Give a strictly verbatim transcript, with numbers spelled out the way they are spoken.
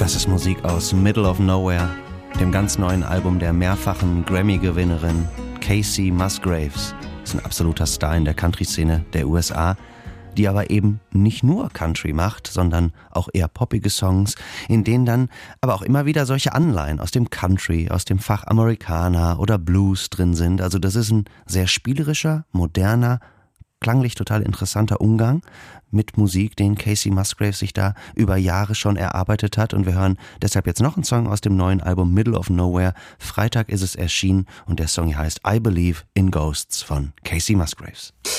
Das ist Musik aus Middle of Nowhere, dem ganz neuen Album der mehrfachen Grammy-Gewinnerin Kacey Musgraves. Das ist ein absoluter Star in der Country-Szene der U S A, die aber eben nicht nur Country macht, sondern auch eher poppige Songs, in denen dann aber auch immer wieder solche Anleihen aus dem Country, aus dem Fach Amerikaner oder Blues drin sind. Also das ist ein sehr spielerischer, moderner, klanglich total interessanter Umgang mit Musik, den Kacey Musgraves sich da über Jahre schon erarbeitet hat. Und wir hören deshalb jetzt noch einen Song aus dem neuen Album Middle of Nowhere. Freitag ist es erschienen und der Song hier heißt I Believe in Ghosts von Kacey Musgraves.